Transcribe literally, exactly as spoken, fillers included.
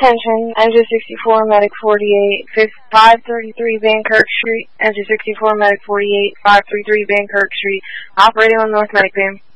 Attention, Engine sixty-four, Medic forty-eight, five thirty-three Bankirk Street. Engine sixty-four, Medic forty-eight, five thirty-three Bankirk Street. Operating on North Medic Beam.